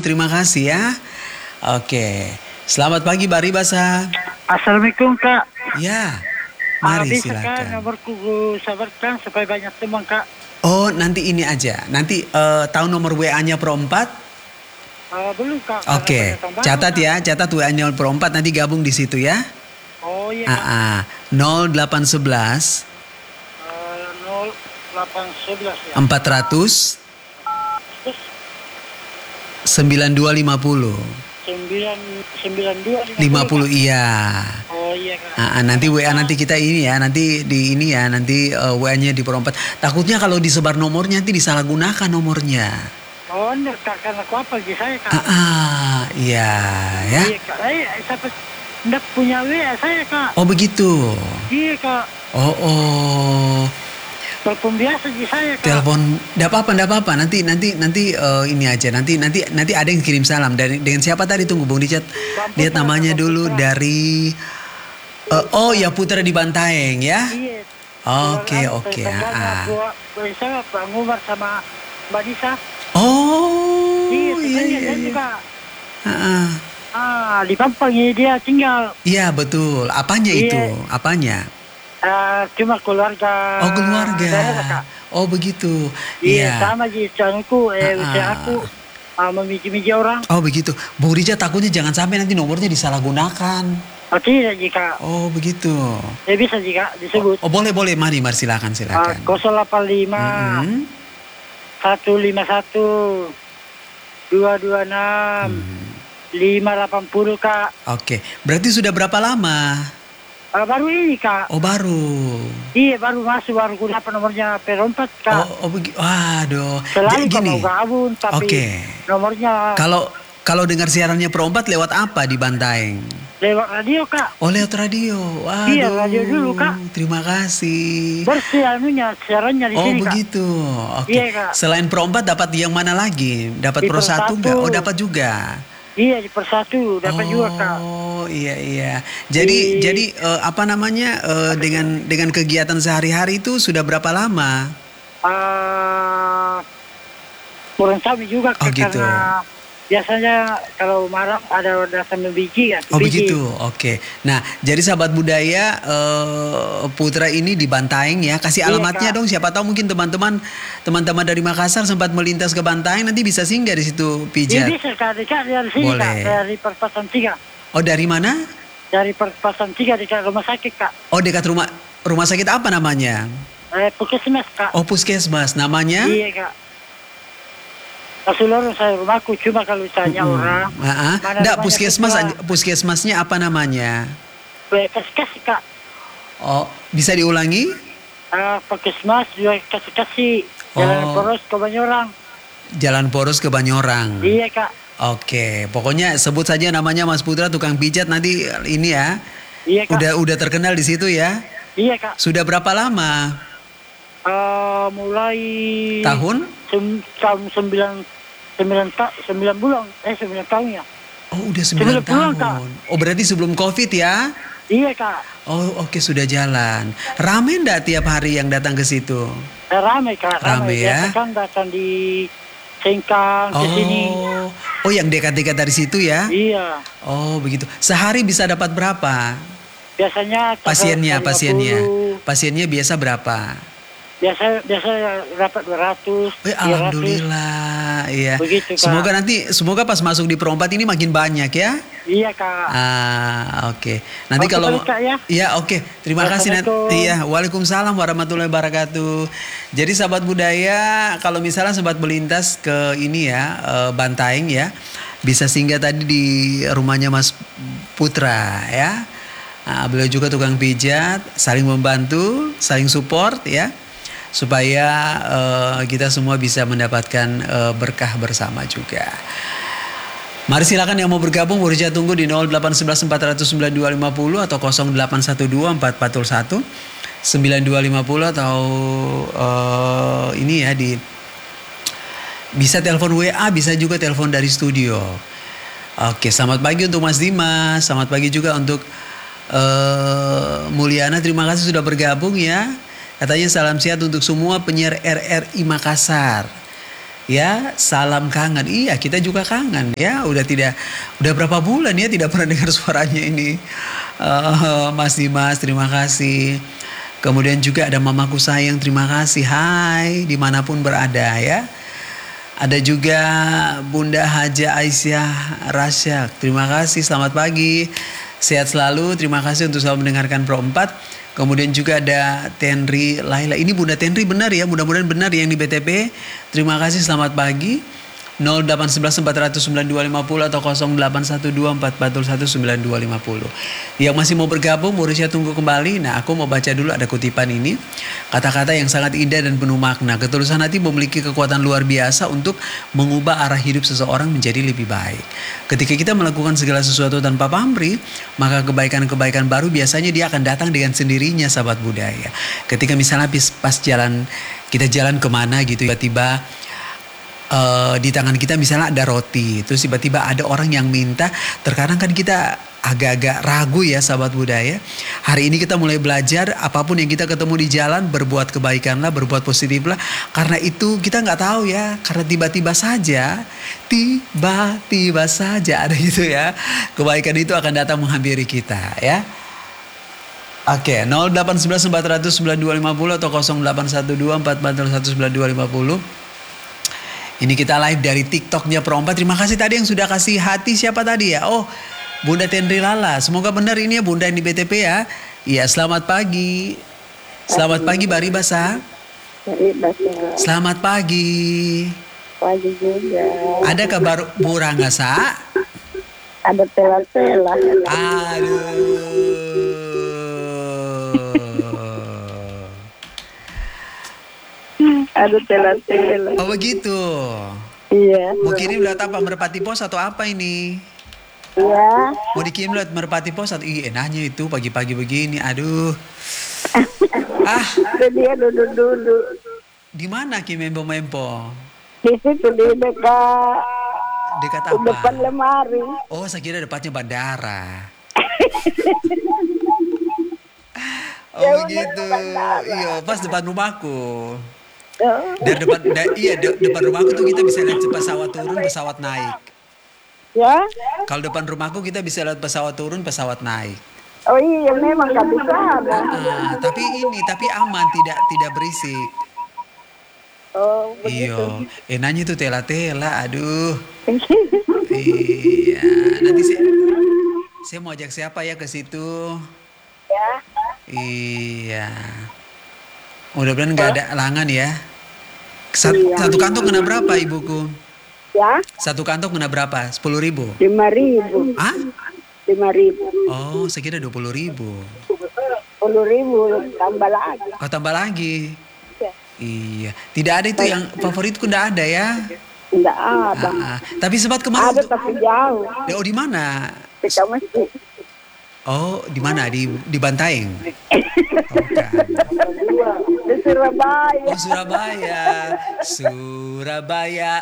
terima kasih ya. Oke, selamat pagi Bari Basa. Assalamualaikum Kak. Ya, mari Bisa Kak silakan. nomorku sabarkan supaya banyak teman Kak. Oh, nanti ini aja. Nanti tahu nomor WA-nya Pro 4? Belum Kak. Oke, catat ya, catat WA-nya Pro 4 nanti gabung di situ ya. Oh iya Kak. 0811 0811 ya. 400 Terus 9250. 9250. 50 iya. Oh iya Kak. Nanti WA nanti kita ini ya, nanti di ini ya, nanti WA-nya di Pro 4. Takutnya kalau disebar nomornya nanti disalahgunakan nomornya. Oh enggak Kak, karena aku apa lagi saya Kak. Iya ya. Iya Kak. Saya enggak punya WA saya Kak. Oh begitu. Iya Kak. Oh. Telepon biasa di saya Kak. Telepon, enggak apa-apa. Nanti ini aja. Nanti ada yang kirim salam dengan siapa tadi, tunggu Bung Richard. Lihat namanya dulu dari oh ya, Putra di Bantaeng ya. Iya. Oke. Saya Pak Ngumar sama Mbak Nisa. Oh. Iya. Juga. Iya. Di Pampang ini dia tinggal. Iya betul. Apanya itu? Apanya? Cuma keluarga. Oh keluarga. Daerah, Kak. Oh begitu. Iya. Sama di channelku. Aku memiji-miji orang. Oh begitu. Bung Rija takutnya jangan sampai nanti nomornya disalahgunakan. Oh tidak jika. Oh begitu. Ya bisa jika disebut. Oh boleh. Mari silakan. 085 151 226 580 Kak. Oke. Berarti sudah berapa lama? Baru ini Kak. Oh baru. Iya baru masuk, baru aku dapat nomornya P4 Kak. Oh begitu. Waduh. Selalu gini. mau gabung tapi nomornya. Kalau dengar siarannya Pro 4 lewat apa di Bantaeng? Lewat radio Kak. Oh lewat radio. Waduh. Iya radio dulu Kak. Terima kasih. Bersih siarannya di sini Kak. Oh begitu. Oke. Iya Kak. Selain Pro 4 dapat yang mana lagi? Dapat Pro 1 nggak? Oh dapat juga. Iya di Persatu dapat juga Kak. Oh iya. Jadi apa namanya dengan kegiatan sehari-hari itu sudah berapa lama? Kurang tahu juga Kak, gitu. Karena biasanya kalau malam ada datang biji ya. Oh begitu, oke. Nah jadi sahabat budaya Putra ini di Bantaeng ya, kasih alamatnya dong. Siapa tahu mungkin teman-teman dari Makassar sempat melintas ke Bantaeng, nanti bisa singgah di situ pijat. Iya bisa Kak, dari sini Kak, dari Perpasan 3. Oh dari mana? Dari Perpasan 3 dekat rumah sakit Kak. Oh dekat rumah sakit apa namanya? Puskesmas Kak. Oh puskesmas, namanya? Iya Kak. Seluruh saya rumahku, cuma kalau tanya orang. Enggak, puskesmasnya apa namanya? Puskes Kak. Oh, bisa diulangi? Puskesmas juga kasih Jalan Poros ke Banyorang. Jalan Poros ke Banyorang. Iya Kak. Oke, pokoknya sebut saja namanya Mas Putra tukang pijat nanti ini ya. Iya Kak. Udah terkenal di situ ya? Iya Kak. Sudah berapa lama? Mulai tahun 9 bulan 9 tahun ya. Oh udah 9 tahun Kak. Oh berarti sebelum COVID ya? Iya Kak. Oh oke, sudah jalan. Rame enggak tiap hari yang datang ke situ? Rame Kak. Rame ya? Kan datang di Sengkang ke sini. Oh yang dekat-dekat dari situ ya? Iya. Oh begitu. Sehari bisa dapat berapa? Biasanya Pasiennya biasa berapa? Biasa dapat 200. Alhamdulillah, iya. Begitu, Kak. Semoga pas masuk di Pro 4 ini makin banyak ya. Iya Kak. Oke. Nanti kalau ya oke. Terima kasih Iya, waalaikumsalam warahmatullahi wabarakatuh. Jadi sahabat budaya, kalau misalnya sempat melintas ke ini ya, Bantaeng ya, bisa singgah tadi di rumahnya Mas Putra ya. Beliau juga tukang pijat, saling membantu, saling support ya. Supaya kita semua bisa mendapatkan berkah bersama juga. Mari silakan yang mau bergabung, Burja tunggu di 0811 400 9250 atau 0812 441 9250 atau ini ya bisa telepon WA, bisa juga telepon dari studio. Oke, selamat pagi untuk Mas Dimas, selamat pagi juga untuk Mulyana, terima kasih sudah bergabung ya. Katanya salam sehat untuk semua penyiar RRI Makassar. Ya, salam kangen. Iya, kita juga kangen ya. Udah berapa bulan ya tidak pernah dengar suaranya ini. Mas Dimas, terima kasih. Kemudian juga ada mamaku sayang, terima kasih. Hai, dimanapun berada ya. Ada juga Bunda Haja Aisyah Rasyak, terima kasih, selamat pagi. Sehat selalu, terima kasih untuk selalu mendengarkan Pro 4. Kemudian juga ada Tenri Laila. Ini Bunda Tenri benar ya, mudah-mudahan benar yang di BTP. Terima kasih, selamat pagi. 0811 409 250 atau 0812 441 9250. Yang masih mau bergabung, Mauricia tunggu kembali. Nah, aku mau baca dulu, ada kutipan ini. Kata-kata yang sangat indah dan penuh makna. Ketulusan hati memiliki kekuatan luar biasa untuk mengubah arah hidup seseorang menjadi lebih baik. Ketika kita melakukan segala sesuatu tanpa pamrih, maka kebaikan-kebaikan baru biasanya dia akan datang dengan sendirinya, sahabat budaya. Ketika misalnya pas jalan, kita jalan kemana gitu, tiba-tiba di tangan kita misalnya ada roti, terus tiba-tiba ada orang yang minta. Terkadang kan kita agak-agak ragu ya, sahabat budaya. Hari ini kita mulai belajar, apapun yang kita ketemu di jalan, berbuat kebaikan lah, berbuat positif lah. Karena itu kita nggak tahu ya, karena tiba-tiba saja ada gitu ya, kebaikan itu akan datang menghampiri kita ya. Oke, 0811 400 9250 atau 0812 441 9250. Ini kita live dari TikToknya Pro 4. Terima kasih tadi yang sudah kasih hati, siapa tadi ya? Oh, Bunda Tenri Lala. Semoga benar ini ya Bunda yang di BTP ya. Iya, selamat pagi. Selamat pagi Bari Basa. Selamat pagi. Pagi juga. Ada kabar Bu Rangasa? Ada tela-tela. Aduh. Ada tela-tela. Oh begitu. Iya. Mau kirim lewat apa? Merpati Pos atau apa ini? Iya. Mau dikirim lewat Merpati Pos atau enaknya itu pagi-pagi begini. Aduh. Itu dia duduk-duduk. Di mana Ki Mempo? Di situ di dekat. Dekat apa? Depan lemari. Oh, saya kira depannya bandara. Oh begitu. Iya, pas depan rumahku. Dan depan rumahku tuh kita bisa lihat pesawat turun, pesawat naik. Ya? Kalau depan rumahku kita bisa lihat pesawat turun, pesawat naik. Oh iya, memang gak bisa. Tapi aman, tidak berisik. Oh begitu. Iya, enaknya tuh tela-tela, aduh. Iya, nanti saya mau ajak siapa ya ke situ? Ya. Iya. Mudah-mudahan nggak ada halangan ya. Satu kantong kena berapa ibuku? Ya. Satu kantong kena berapa? 10.000? 5.000. Ah? 5.000. Oh, saya kira 20.000. 10.000 tambah lagi. Oh, tambah lagi. Ya. Iya. Tidak ada itu yang favoritku, nggak ada ya? Tidak ada. Tapi sempat kemarin. Ada tapi jauh. Oh, di mana? Kita mesti. Oh, di mana? Di Bantaeng. Oh, bukan. Di Surabaya. Oh, Surabaya.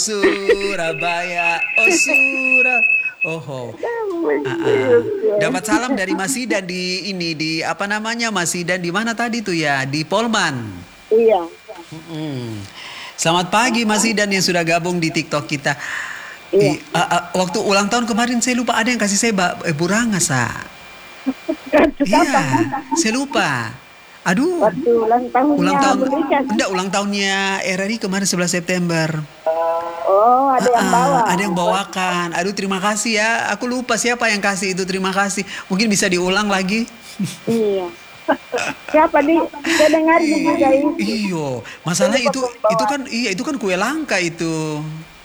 Oh. Dapat salam dari Mas Idan di apa namanya, Mas Idan di mana tadi tuh ya? Di Polman. Iya. Selamat pagi Mas Idan yang sudah gabung di TikTok kita. Iya. Waktu ulang tahun kemarin saya lupa ada yang kasih saya Bu Rangasa. Iya, saya lupa. Aduh. Waktu ulang tahunnya RRI kemarin 11 September. Oh, ada yang bawa. Ada yang bawakan. Aduh, terima kasih ya. Aku lupa siapa yang kasih itu. Terima kasih. Mungkin bisa diulang lagi. Iya. Siapa nih? Saya dengar juga itu. Iya. Masalah itu kan kue langka itu.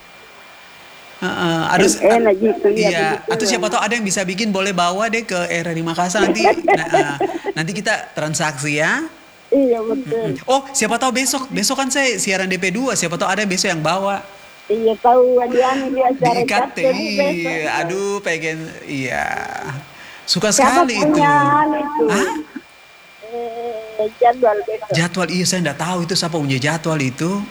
Enak gitu. Iya. Atau siapa tahu ada yang bisa bikin, boleh bawa deh ke RRI Makassar nanti. Nanti kita transaksi ya. Iya betul. Oh, siapa tahu besok kan saya siaran DP2. Siapa tahu ada besok yang bawa. Iya, tahu dia di acara IKT. Iya, aduh pengen, iya. Suka sekali itu. Hah? Jadwal besok. Jadwal, iya saya enggak tahu itu siapa punya jadwal itu.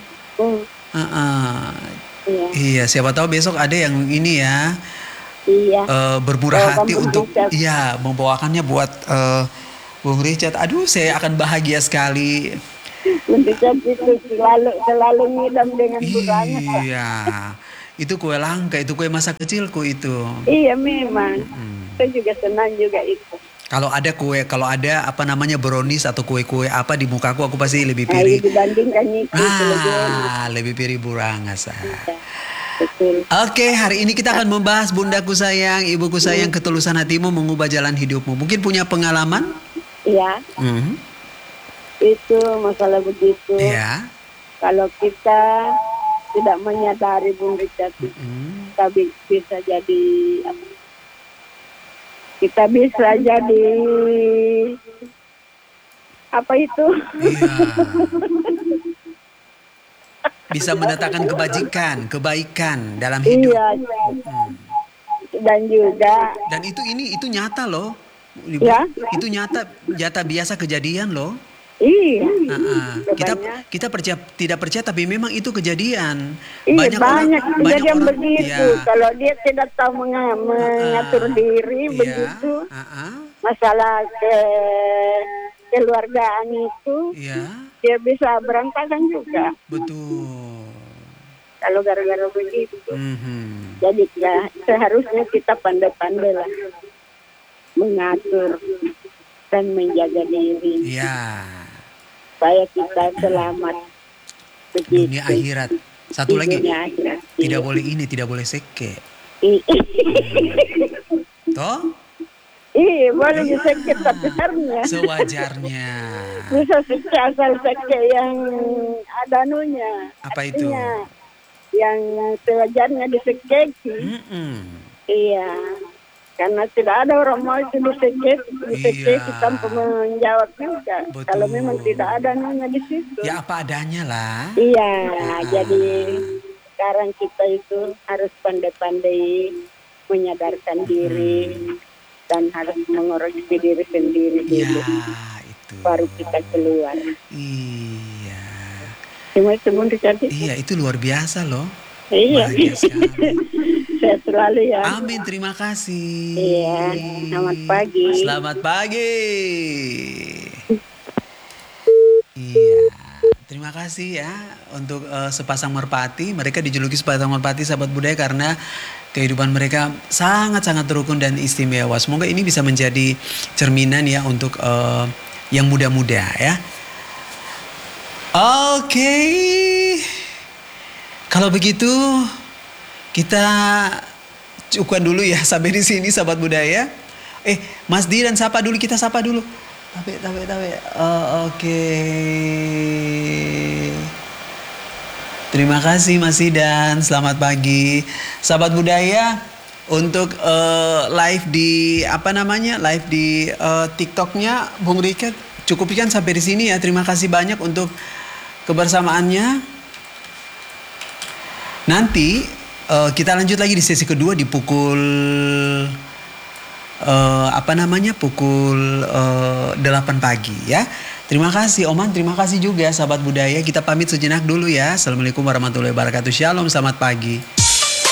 Iya, siapa tahu besok ada yang ini ya. Iya. Bermurah hati untuk membawakannya buat Bung Richard. Aduh, saya akan bahagia sekali. Bunda Jati itu selalu ngidam dengan burangas. Iya. Itu kue langka, itu kue masa kecilku itu. Iya memang. Saya juga senang juga itu. Kalau ada apa namanya brownies atau kue-kue apa di mukaku, aku pasti lebih pilih. Dibandingkan itu. Lebih pilih burangas. Betul. Oke, hari ini kita akan membahas bundaku sayang, ibuku sayang, ketulusan hatimu mengubah jalan hidupmu. Mungkin punya pengalaman? Iya. Itu masalah begitu. Iya. Kalau kita tidak menyadari Bung Richard, kita bisa jadi apa itu? Iya. Bisa mendatangkan kebaikan dalam hidup. Iya. Dan itu nyata loh. Ya? Itu nyata biasa kejadian loh. Iya. Kita tidak percaya tapi memang itu kejadian. Banyak kejadian orang, begitu. Ya. Kalau dia tidak tahu mengatur diri begitu. Masalah keluargaan itu. Ya. Dia bisa berantakan juga. Betul. Kalau gara-gara begitu. Jadi seharusnya kita pandai-pandai lah mengatur dan menjaga diri. Iya. Supaya kita selamat. Begitu. Dunia akhirat. Satu lagi. Akhirat. Tidak boleh seke. Toh? Iya, boleh diseket tapi sewajarnya. Bisa seke asal seke yang ada anunya. Apa itu? Yang sewajarnya disekeki. Iya. Karena tidak ada orang mau itu diseket tanpa menjawab juga. Betul. Kalau memang tidak ada anunya di situ. Ya apa adanya lah. Iya, jadi sekarang kita itu harus pandai-pandai menyadarkan diri. Dan harus mengoreksi diri sendiri dulu. Itu. Baru kita keluar. Iya. Iya, itu luar biasa loh. Iya. Bahagia sekali. Sehat selalu ya. Amin, terima kasih. Iya, selamat pagi. Selamat pagi. Iya. Terima kasih ya untuk sepasang merpati. Mereka dijuluki sepasang merpati sahabat budaya karena kehidupan mereka sangat-sangat rukun dan istimewa. Semoga ini bisa menjadi cerminan ya untuk yang muda-muda ya. Oke. Kalau begitu kita cukupkan dulu ya sampai di sini sahabat budaya. Mas Didan sapa dulu, kita sapa dulu. Tabe. Oke. Terima kasih Mas Didan, selamat pagi. Sahabat budaya, untuk live di live di TikToknya Bung Rika cukupkan sampai di sini ya. Terima kasih banyak untuk kebersamaannya. Nanti kita lanjut lagi di sesi kedua di pukul pukul 8 pagi ya. Terima kasih Oman, terima kasih juga sahabat budaya. Kita pamit sejenak dulu ya. Assalamualaikum warahmatullahi wabarakatuh. Shalom, selamat pagi.